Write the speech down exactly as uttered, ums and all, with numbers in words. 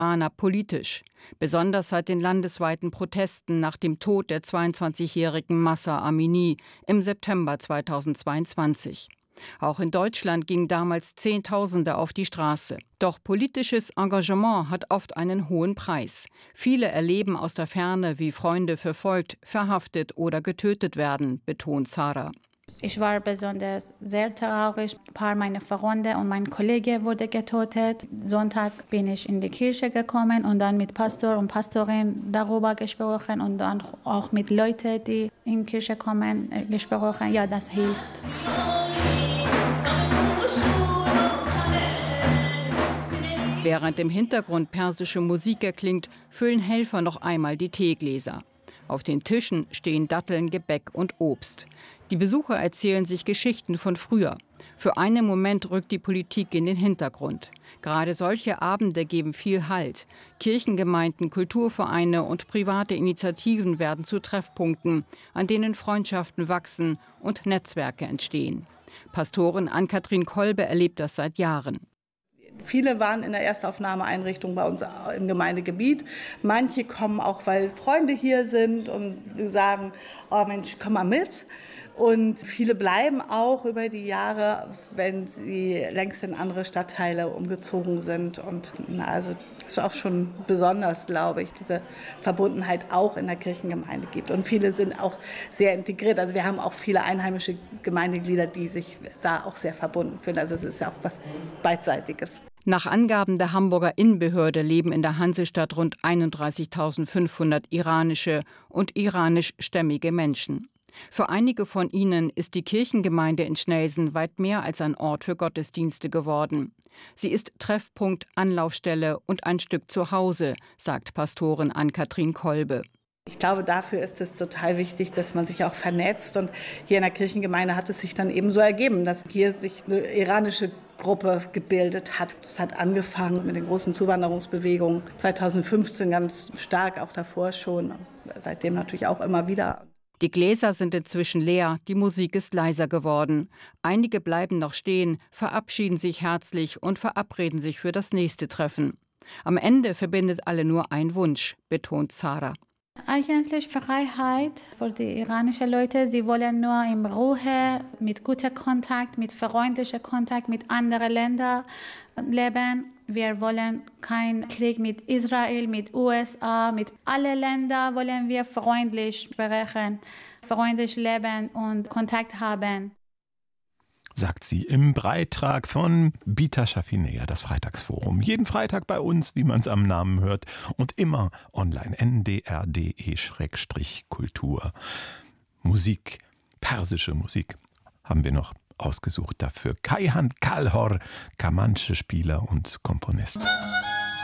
Ana politisch, besonders seit den landesweiten Protesten nach dem Tod der zweiundzwanzigjährigen Mahsa Amini im September zweitausendzweiundzwanzig. Auch in Deutschland gingen damals Zehntausende auf die Straße. Doch politisches Engagement hat oft einen hohen Preis. Viele erleben aus der Ferne, wie Freunde verfolgt, verhaftet oder getötet werden, betont Sarah. Ich war besonders sehr traurig. Ein paar meiner Freunde und mein Kollege wurde getötet. Sonntag bin ich in die Kirche gekommen und dann mit Pastor und Pastorin darüber gesprochen und dann auch mit Leuten, die in die Kirche kommen, gesprochen. Ja, das hilft. Während im Hintergrund persische Musik erklingt, füllen Helfer noch einmal die Teegläser. Auf den Tischen stehen Datteln, Gebäck und Obst. Die Besucher erzählen sich Geschichten von früher. Für einen Moment rückt die Politik in den Hintergrund. Gerade solche Abende geben viel Halt. Kirchengemeinden, Kulturvereine und private Initiativen werden zu Treffpunkten, an denen Freundschaften wachsen und Netzwerke entstehen. Pastorin Ann-Kathrin Kolbe erlebt das seit Jahren. Viele waren in der Erstaufnahmeeinrichtung bei uns im Gemeindegebiet. Manche kommen auch, weil Freunde hier sind und sagen, oh Mensch, komm mal mit. Und viele bleiben auch über die Jahre, wenn sie längst in andere Stadtteile umgezogen sind. Und na, also es ist auch schon besonders, glaube ich, diese Verbundenheit auch in der Kirchengemeinde gibt. Und viele sind auch sehr integriert. Also wir haben auch viele einheimische Gemeindeglieder, die sich da auch sehr verbunden fühlen. Also es ist ja auch was Beidseitiges. Nach Angaben der Hamburger Innenbehörde leben in der Hansestadt rund einunddreißigtausendfünfhundert iranische und iranischstämmige Menschen. Für einige von ihnen ist die Kirchengemeinde in Schnelsen weit mehr als ein Ort für Gottesdienste geworden. Sie ist Treffpunkt, Anlaufstelle und ein Stück Zuhause, sagt Pastorin Ann-Kathrin Kolbe. Ich glaube, dafür ist es total wichtig, dass man sich auch vernetzt. Und hier in der Kirchengemeinde hat es sich dann eben so ergeben, dass hier sich eine iranische Gruppe gebildet hat. Das hat angefangen mit den großen Zuwanderungsbewegungen zweitausendfünfzehn ganz stark, auch davor schon, seitdem natürlich auch immer wieder. Die Gläser sind inzwischen leer, die Musik ist leiser geworden. Einige bleiben noch stehen, verabschieden sich herzlich und verabreden sich für das nächste Treffen. Am Ende verbindet alle nur ein Wunsch, betont Sarah. Eigentlich Freiheit für die iranischen Leute. Sie wollen nur in Ruhe, mit gutem Kontakt, mit freundlichem Kontakt mit anderen Ländern leben. Wir wollen keinen Krieg mit Israel, mit U S A, mit allen Ländern wollen wir freundlich sprechen, freundlich leben und Kontakt haben. Sagt sie im Beitrag von Bita Schafinea, das Freitagsforum. Jeden Freitag bei uns, wie man es am Namen hört, und immer online n d r punkt d e Schrägstrich Kultur. Musik, persische Musik haben wir noch ausgesucht dafür. Kayhan Kalhor, Kamanche-Spieler und Komponist.